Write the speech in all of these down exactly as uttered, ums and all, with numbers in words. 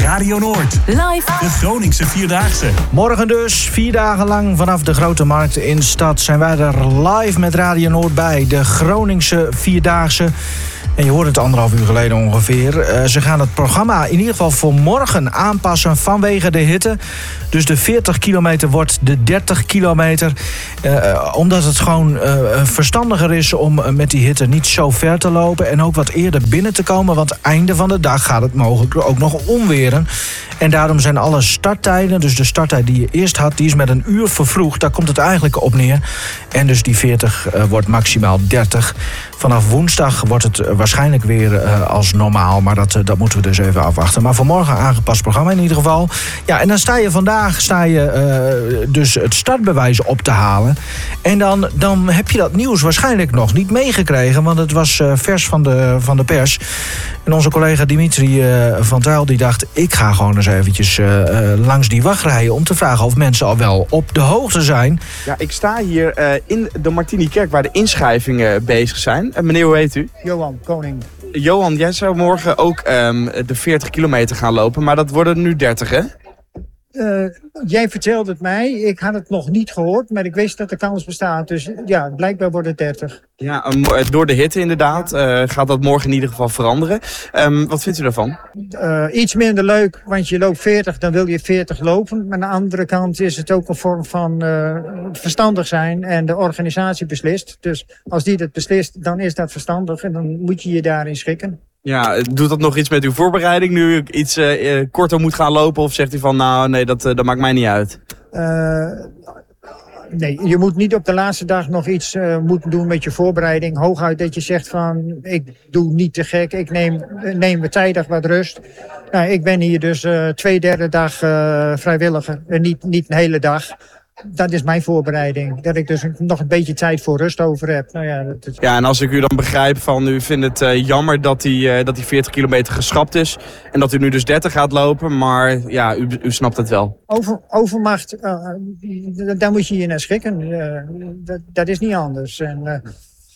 Radio Noord. Live. De Groningse Vierdaagse. Morgen dus, vier dagen lang vanaf de Grote Markt in Stad... zijn wij er live met Radio Noord bij. De Groningse Vierdaagse. En je hoort het anderhalf uur geleden ongeveer. Uh, ze gaan het programma in ieder geval voor morgen aanpassen vanwege de hitte. Dus de veertig kilometer wordt de dertig kilometer. Uh, omdat het gewoon uh, verstandiger is om uh, met die hitte niet zo ver te lopen. En ook wat eerder binnen te komen. Want einde van de dag gaat het mogelijk ook nog omweren. En daarom zijn alle starttijden, dus de starttijd die je eerst had... die is met een uur vervroegd. Daar komt het eigenlijk op neer. En dus die veertig uh, wordt maximaal dertig. Vanaf woensdag wordt het uh, waarschijnlijk weer uh, als normaal. Maar dat, uh, dat moeten we dus even afwachten. Maar voor morgen aangepast programma in ieder geval. Ja, en dan sta je vandaag sta je, uh, dus het startbewijs op te halen. En dan, dan heb je dat nieuws waarschijnlijk nog niet meegekregen. Want het was uh, vers van de, van de pers. En onze collega Dimitri uh, van Tuyl die dacht... ik ga gewoon eens eventjes uh, uh, langs die wachtrijen... om te vragen of mensen al wel op de hoogte zijn. Ja, ik sta hier uh, in de Martinikerk waar de inschrijvingen bezig zijn. Uh, meneer, hoe heet u? Johan Koning. Johan, jij zou morgen ook um, de veertig kilometer gaan lopen, maar dat worden nu dertig, hè? Uh, jij vertelde het mij, ik had het nog niet gehoord, maar ik wist dat de kans bestaat. Dus ja, blijkbaar wordt het dertig. Ja, um, door de hitte inderdaad uh, gaat dat morgen in ieder geval veranderen. Um, wat vindt u daarvan? Uh, iets minder leuk, want je loopt veertig, dan wil je veertig lopen. Maar aan de andere kant is het ook een vorm van uh, verstandig zijn en de organisatie beslist. Dus als die dat beslist, dan is dat verstandig en dan moet je je daarin schikken. Ja, doet dat nog iets met uw voorbereiding nu u iets uh, korter moet gaan lopen? Of zegt u van nou nee, dat, uh, dat maakt mij niet uit? Uh, nee, je moet niet op de laatste dag nog iets uh, moeten doen met je voorbereiding. Hooguit dat je zegt van ik doe niet te gek, ik neem, neem me tijdig wat rust. Nou, ik ben hier dus uh, twee derde dag uh, vrijwilliger en niet, niet een hele dag. Dat is mijn voorbereiding. Dat ik dus nog een beetje tijd voor rust over heb. Nou ja, dat is... ja, en als ik u dan begrijp van u vindt het uh, jammer dat die, uh, dat die veertig kilometer geschrapt is. En dat u nu dus dertig gaat lopen. Maar ja, u, u snapt het wel. Over, overmacht, uh, daar moet je je naar schikken. Uh, dat, dat is niet anders. En, uh,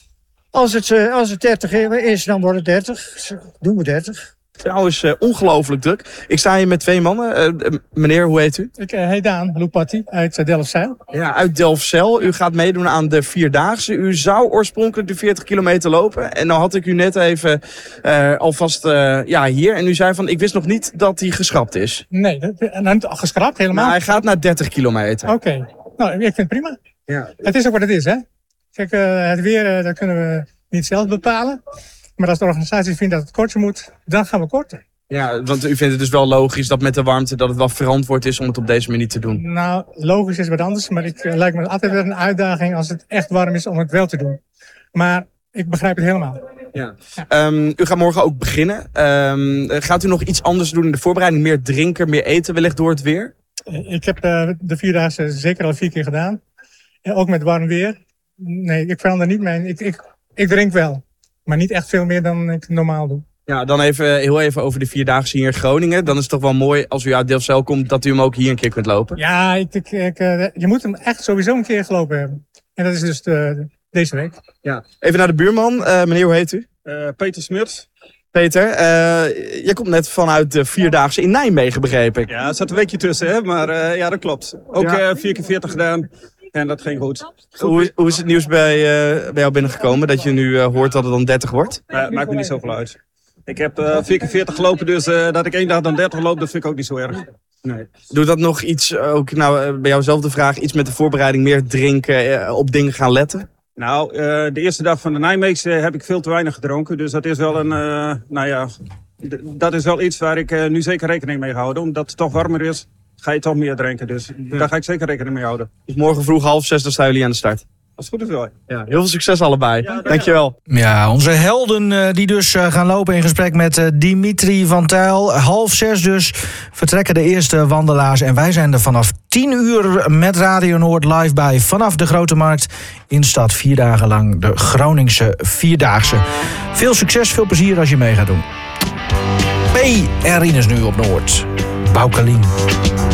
als, het, uh, als het dertig is, dan wordt het dertig. Doen we dertig. Trouwens, uh, ongelooflijk druk. Ik sta hier met twee mannen. Uh, meneer, hoe heet u? Ik uh, heet Daan Loepatti uit uh, Delfzijl. Ja, uit Delfzijl. U gaat meedoen aan de Vierdaagse. U zou oorspronkelijk de veertig kilometer lopen. En nou had ik u net even uh, alvast uh, ja, hier. En u zei van, ik wist nog niet dat die geschrapt is. Nee, dat, niet geschrapt helemaal? Nou, hij gaat naar dertig kilometer. Oké. Okay. Nou, ik vind het prima. Ja. Het is ook wat het is, hè. Kijk, uh, het weer, uh, dat kunnen we niet zelf bepalen. Maar als de organisatie vindt dat het korter moet, dan gaan we korter. Ja, want u vindt het dus wel logisch dat met de warmte dat het wel verantwoord is om het op deze manier te doen. Nou, logisch is wat anders, maar het uh, lijkt me altijd weer een uitdaging als het echt warm is om het wel te doen. Maar ik begrijp het helemaal. Ja. Ja. Um, u gaat morgen ook beginnen. Um, gaat u nog iets anders doen in de voorbereiding? Meer drinken, meer eten wellicht door het weer? Ik heb uh, de Vierdaagse zeker al vier keer gedaan. En ook met warm weer. Nee, ik verander niet mijn... Ik, ik, ik drink wel. Maar niet echt veel meer dan ik normaal doe. Ja, dan even, heel even over de Vierdaagse hier in Groningen. Dan is het toch wel mooi als u uit Delfzijl komt dat u hem ook hier een keer kunt lopen. Ja, ik, ik, ik, je moet hem echt sowieso een keer gelopen hebben. En dat is dus de, deze week. Ja. Even naar de buurman. Uh, meneer, hoe heet u? Uh, Peter Smuts. Peter, uh, jij komt net vanuit de Vierdaagse in Nijmegen, begreep ik. Ja, er zat een weekje tussen, hè? Maar uh, ja, dat klopt. Ook ja. uh, vier keer veertig gedaan. En dat ging goed. goed. Hoe, hoe is het nieuws bij, uh, bij jou binnengekomen? Dat je nu uh, hoort dat het dan dertig wordt? Uh, maakt me niet zoveel uit. Ik heb uh, vier keer veertig gelopen, dus uh, dat ik één dag dan dertig loop, dat vind ik ook niet zo erg. Nee. Doe dat nog iets, ook nou, bij jou zelf de vraag, iets met de voorbereiding, meer drinken, uh, op dingen gaan letten? Nou, uh, de eerste dag van de Nijmeegse heb ik veel te weinig gedronken. Dus dat is wel een, uh, nou ja, d- dat is wel iets waar ik uh, nu zeker rekening mee ga houden. Omdat het toch warmer is, ga je toch meer drinken. Dus ja. Daar ga ik zeker rekening mee houden. Dus morgen vroeg half zes, dan staan jullie aan de start. Als het goed is wel. Ja, heel veel succes allebei. Ja, dankjewel. Ja, onze helden uh, die dus uh, gaan lopen in gesprek met uh, Dimitri van Tuyl. Half zes dus vertrekken de eerste wandelaars. En wij zijn er vanaf tien uur met Radio Noord live bij. Vanaf de Grote Markt in Stad. Vier dagen lang de Groningse Vierdaagse. Veel succes, veel plezier als je mee gaat doen. P. Rinus nu op Noord. Bouwkalien.